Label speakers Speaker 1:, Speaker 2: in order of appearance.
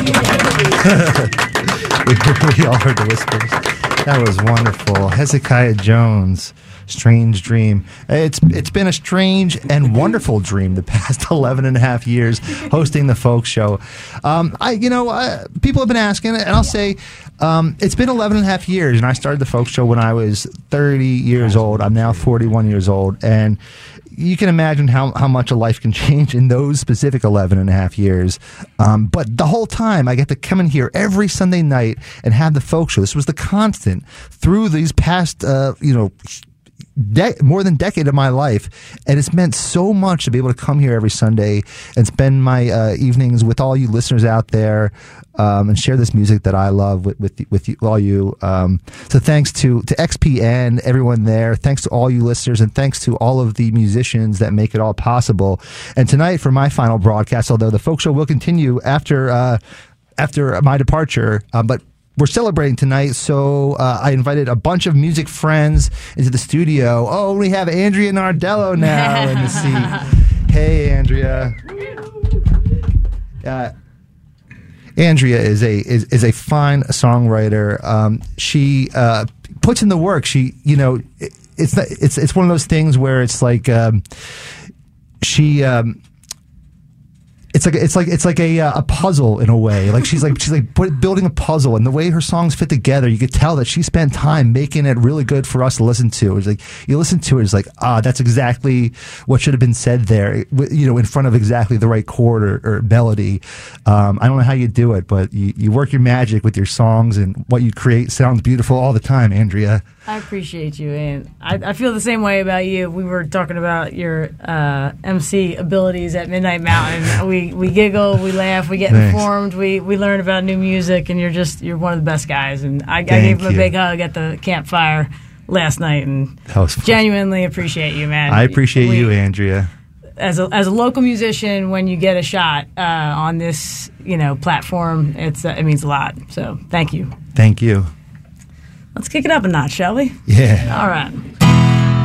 Speaker 1: We all heard the whispers. That was wonderful. Hezekiah Jones, Strange Dream. It's been a strange and wonderful dream the past 11 and a half years hosting the Folk Show. People have been asking, and I'll say it's been 11 and a half years, and I started the Folk Show when I was 30 years old. I'm now 41 years old, and you can imagine how much a life can change in those specific 11 and a half years. But the whole time, I get to come in here every Sunday night and have the Folk Show. This was the constant through these past, more than a decade of my life, and it's meant so much to be able to come here every Sunday and spend my evenings with all you listeners out there, and share this music that I love with you, all you. So thanks to XPN, everyone there. Thanks to all you listeners, and thanks to all of the musicians that make it all possible. And tonight, for my final broadcast, although the Folk Show will continue after my departure, but we're celebrating tonight, so I invited a bunch of music friends into the studio. Oh, we have Andrea Nardello now in the seat. Hey, Andrea. Andrea is a fine songwriter. She puts in the work. It's one of those things where it's like It's like a puzzle in a way. Like she's building a puzzle, and the way her songs fit together, you could tell that she spent time making it really good for us to listen to. It's like you listen to it, it's like that's exactly what should have been said there. In front of exactly the right chord or melody. I don't know how you do it, but you work your magic with your songs, and what you create sounds beautiful all the time, Andrea.
Speaker 2: I appreciate you, and I feel the same way about you. We were talking about your MC abilities at Midnight Mountain. We giggle, we laugh, we get informed, we learn about new music, and you're one of the best guys. And I gave him a big hug at the campfire last night, and genuinely appreciate you, man.
Speaker 1: I appreciate you, Andrea.
Speaker 2: As a local musician, when you get a shot on this platform, it means a lot. So thank you.
Speaker 1: Thank you.
Speaker 2: Let's kick it up a notch, shall we?
Speaker 1: Yeah.
Speaker 2: All right.